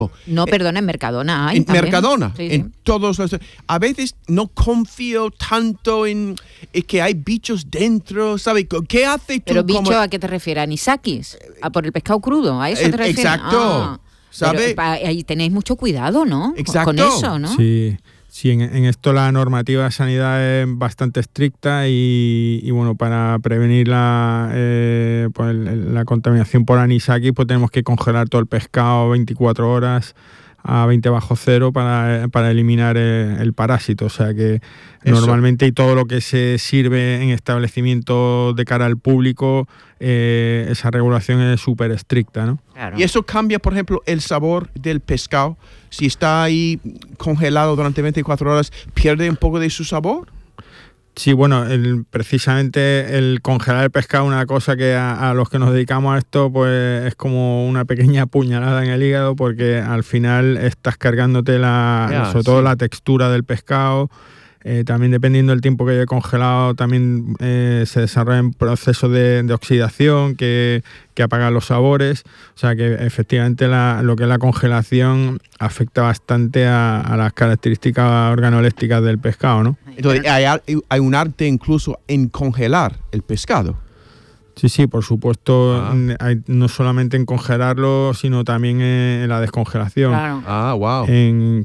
No, perdona, en Mercadona hay en también. Mercadona, Sí, en sí. todos los... A veces no confío tanto en que hay bichos dentro, ¿sabes? ¿Qué hace tú? Pero bicho, como... ¿a qué te refieres? ¿Anisakis? ¿A por el pescado crudo? ¿A eso te refieres? Exacto, ¿sabe? Ahí tenéis mucho cuidado, ¿no? Exacto. Con eso, ¿no? Sí, en esto la normativa de sanidad es bastante estricta y bueno, para prevenir la contaminación por anisakis, pues tenemos que congelar todo el pescado 24 horas a 20 bajo cero para eliminar el parásito. O sea que normalmente y todo lo que se sirve en establecimientos de cara al público, esa regulación es súper estricta, ¿no? Claro. Y eso cambia, por ejemplo, el sabor del pescado. Si está ahí congelado durante 24 horas, ¿pierde un poco de su sabor? Sí, bueno, precisamente el congelar el pescado, una cosa que a los que nos dedicamos a esto, pues es como una pequeña puñalada en el hígado, porque al final estás cargándote sobre todo la textura del pescado. También dependiendo del tiempo que haya congelado, también se desarrollan procesos de oxidación que apagan los sabores. O sea que efectivamente lo que es la congelación afecta bastante a las características organolépticas del pescado, ¿no? Entonces, hay un arte incluso en congelar el pescado. Sí, por supuesto, no solamente en congelarlo, sino también en la descongelación. Claro. Wow. En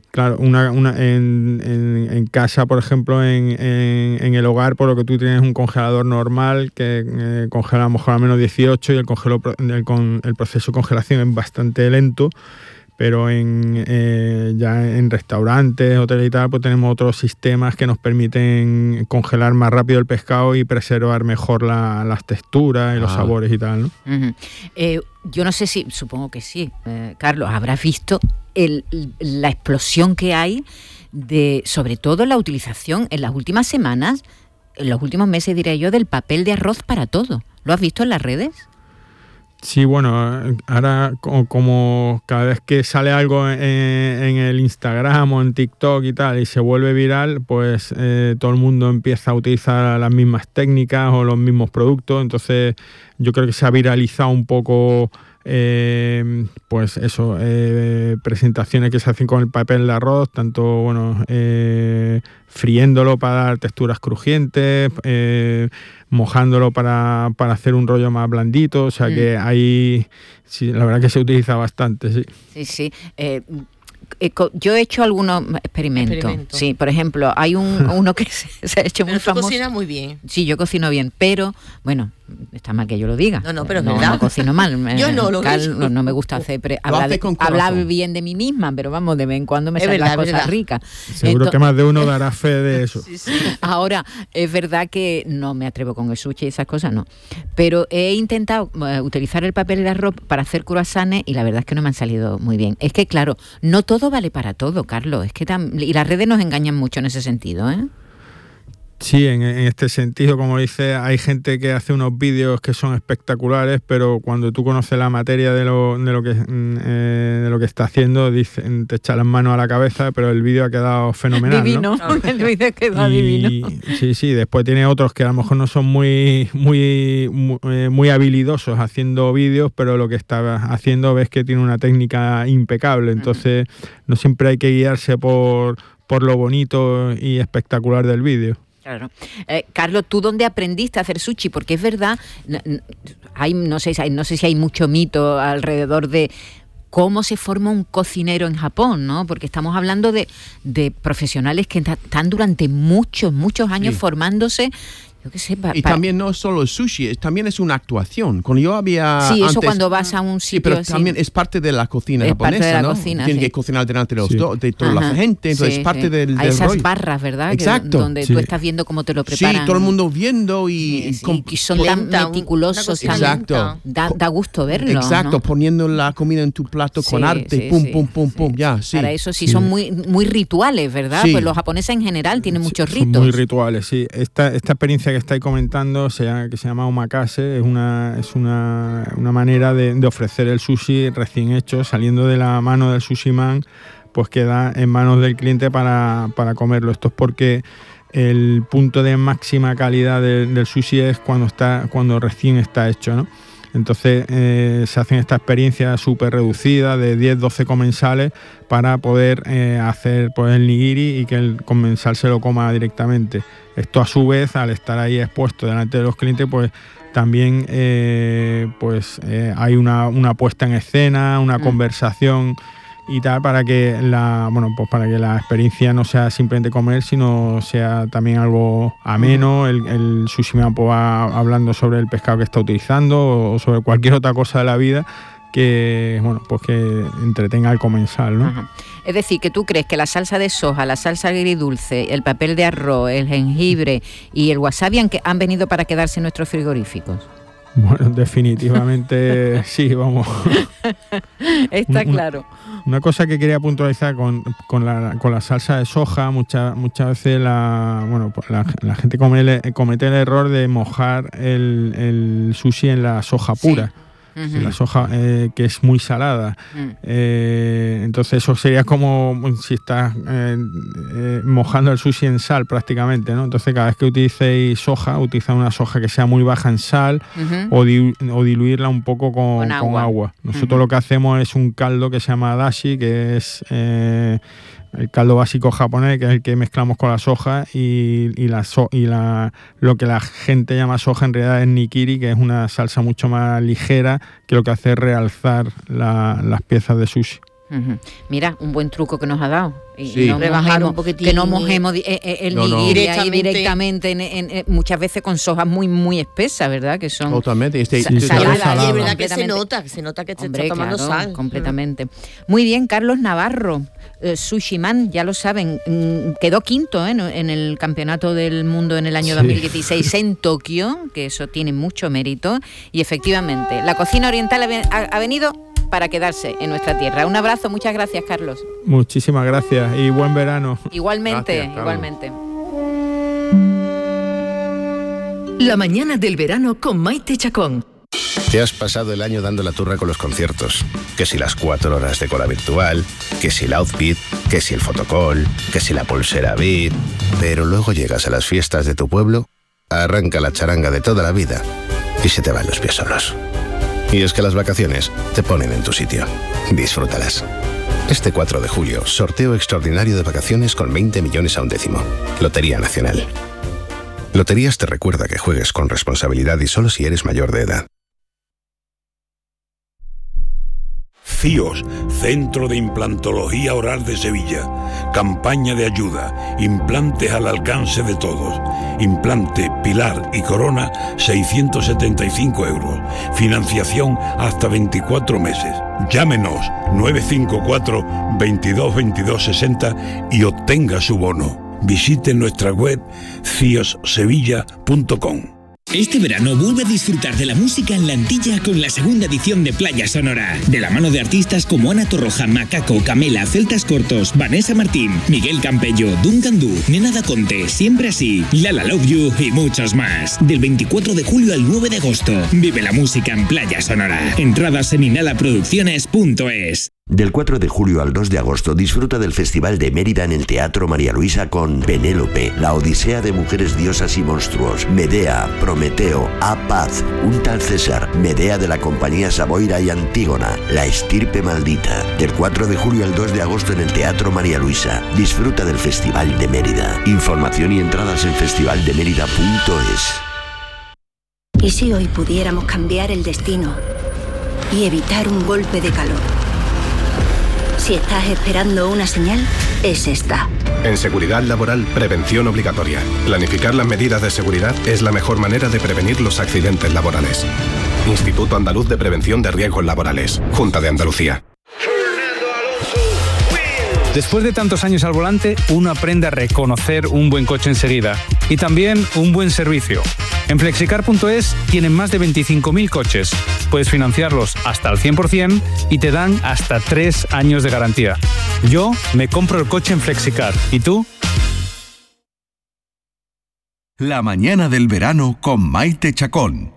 casa, por ejemplo, en el hogar, por lo que tú tienes un congelador normal que congela a lo mejor a menos 18 y el proceso de congelación es bastante lento. Pero ya en restaurantes, hoteles y tal, pues tenemos otros sistemas que nos permiten congelar más rápido el pescado y preservar mejor las texturas y los sabores y tal, ¿no? Uh-huh. Yo no sé si, supongo que sí, Carlos, habrás visto la explosión que hay sobre todo la utilización en las últimas semanas, en los últimos meses, diría yo, del papel de arroz para todo. ¿Lo has visto en las redes? Sí, bueno, ahora como cada vez que sale algo en el Instagram o en TikTok y tal y se vuelve viral, pues todo el mundo empieza a utilizar las mismas técnicas o los mismos productos. Entonces yo creo que se ha viralizado un poco pues eso, presentaciones que se hacen con el papel de arroz, tanto friéndolo para dar texturas crujientes, mojándolo para hacer un rollo más blandito. O sea que ahí sí, la verdad que se utiliza bastante, sí. Sí. Yo he hecho algunos experimentos. Sí, por ejemplo, hay uno que se ha hecho muy famoso. Tú cocinas muy bien. Sí, yo cocino bien, pero bueno, está mal que yo lo diga. No, pero es verdad. No cocino mal. Yo no lo digo. No me gusta hablar bien de mí misma, pero vamos, de vez en cuando me salen las cosas ricas. Seguro que más de uno dará fe de eso. Sí. Ahora, es verdad que no me atrevo con el sushi y esas cosas, no. Pero he intentado utilizar el papel de arroz para hacer croissants y la verdad es que no me han salido muy bien. Es que, claro, no todo vale para todo, Carlos. Es que y las redes nos engañan mucho en ese sentido, ¿eh? Sí, en este sentido, como dices, hay gente que hace unos vídeos que son espectaculares, pero cuando tú conoces la materia de lo que está haciendo, te echa las manos a la cabeza, pero el vídeo ha quedado fenomenal, divino, ¿no? El vídeo queda divino. Sí, después tiene otros que a lo mejor no son muy habilidosos haciendo vídeos, pero lo que está haciendo ves que tiene una técnica impecable, entonces no siempre hay que guiarse por lo bonito y espectacular del vídeo. Claro. Carlos, ¿tú dónde aprendiste a hacer sushi? Porque es verdad, no sé si hay mucho mito alrededor de cómo se forma un cocinero en Japón, ¿no? Porque estamos hablando de profesionales que están durante muchos años formándose. Yo qué sé, también no es solo el sushi, también es una actuación. Cuando yo había Sí, eso antes, cuando vas a un sitio. Sí, pero también es parte de la cocina japonesa, parte de la ¿no? cocina, Tienen que cocinar delante de toda la gente, entonces es parte del Hay esas rollo. barras, ¿verdad? Exacto. Donde tú estás viendo cómo te lo preparan. Sí, todo el mundo viendo y son tan meticulosos. Exacto. Da gusto verlo. Exacto, ¿no? poniendo la comida en tu plato con arte, pum, ya, sí. Para eso sí son muy rituales, ¿verdad? Sí. Pues los japoneses en general tienen muchos ritos. Son muy rituales, sí. Esta experiencia que estáis comentando, que se llama omakase, es una manera de ofrecer el sushi recién hecho, saliendo de la mano del sushiman, pues queda en manos del cliente para comerlo. Esto es porque el punto de máxima calidad del sushi es cuando recién está hecho, ¿no? Entonces se hacen esta experiencia súper reducida de 10-12 comensales para poder hacer pues, el nigiri y que el comensal se lo coma directamente. Esto a su vez, al estar ahí expuesto delante de los clientes, pues también hay una puesta en escena, una conversación y tal, para que la experiencia no sea simplemente comer, sino sea también algo ameno. El sushiman pues va hablando sobre el pescado que está utilizando o sobre cualquier otra cosa de la vida que entretenga al comensal, ¿no? Ajá. Es decir, que tú crees que la salsa de soja, la salsa agridulce, el papel de arroz, el jengibre y el wasabi han venido para quedarse en nuestros frigoríficos. Bueno, definitivamente sí, vamos. Está claro. Una cosa que quería puntualizar con la salsa de soja, muchas veces la gente comete el error de mojar el sushi en la soja pura. Sí. Uh-huh. La soja que es muy salada. Entonces eso sería como si estás mojando el sushi en sal prácticamente, ¿no? Entonces cada vez que utilicéis soja, utiliza una soja que sea muy baja en sal, o diluirla un poco con agua. Nosotros lo que hacemos es un caldo que se llama dashi, que es el caldo básico japonés, que es el que mezclamos con la soja, y lo que la gente llama soja en realidad es nigiri, que es una salsa mucho más ligera, que lo que hace es realzar las piezas de sushi. Uh-huh. Mira, un buen truco que nos ha dado. Sí. No rebajar un poquitín. Que no mojemos el nigiri ahí directamente muchas veces con sojas muy, muy espesas, ¿verdad? Que son totalmente. Salada. Y es verdad que se nota que se está tomando sal. Completamente. Muy bien, Carlos Navarro. Sushiman, ya lo saben, quedó quinto en el Campeonato del Mundo en el año 2016 en Tokio, que eso tiene mucho mérito, y efectivamente la cocina oriental ha venido para quedarse en nuestra tierra. Un abrazo, muchas gracias, Carlos. Muchísimas gracias y buen verano. Igualmente, igualmente. La mañana del verano con Maite Chacón. Te has pasado el año dando la turra con los conciertos. Que si las 4 horas de cola virtual, que si el outfit, que si el fotocall, que si la pulsera Beat. Pero luego llegas a las fiestas de tu pueblo, arranca la charanga de toda la vida y se te van los pies solos. Y es que las vacaciones te ponen en tu sitio. Disfrútalas. Este 4 de julio, sorteo extraordinario de vacaciones con 20 millones a un décimo. Lotería Nacional. Loterías te recuerda que juegues con responsabilidad y solo si eres mayor de edad. CIOS, Centro de Implantología Oral de Sevilla. Campaña de ayuda. Implantes al alcance de todos. Implante, pilar y corona, 675 euros. Financiación hasta 24 meses. Llámenos 954 22 22 60 y obtenga su bono. Visite nuestra web ciossevilla.com. Este verano vuelve a disfrutar de la música en la Antilla con la segunda edición de Playa Sonora. De la mano de artistas como Ana Torroja, Macaco, Camela, Celtas Cortos, Vanessa Martín, Miguel Campello, Duncan Du, Nena Da Conte, Siempre Así, Lala Love You y muchos más. Del 24 de julio al 9 de agosto. Vive la música en Playa Sonora. Entradas en inhalaproducciones.es. Del 4 de julio al 2 de agosto disfruta del Festival de Mérida en el Teatro María Luisa con Penélope, la odisea de mujeres diosas y monstruos, Medea, Prometeo, Apaz, un tal César, Medea de la compañía Saboira y Antígona, la estirpe maldita. Del 4 de julio al 2 de agosto en el Teatro María Luisa. Disfruta del Festival de Mérida. Información y entradas en festivaldemerida.es. ¿Y si hoy pudiéramos cambiar el destino y evitar un golpe de calor? Si estás esperando una señal, es esta. En seguridad laboral, prevención obligatoria. Planificar las medidas de seguridad es la mejor manera de prevenir los accidentes laborales. Instituto Andaluz de Prevención de Riesgos Laborales. Junta de Andalucía. Después de tantos años al volante, uno aprende a reconocer un buen coche enseguida y también un buen servicio. En Flexicar.es tienen más de 25.000 coches. Puedes financiarlos hasta al 100% y te dan hasta 3 años de garantía. Yo me compro el coche en Flexicar. ¿Y tú? La mañana del verano con Maite Chacón.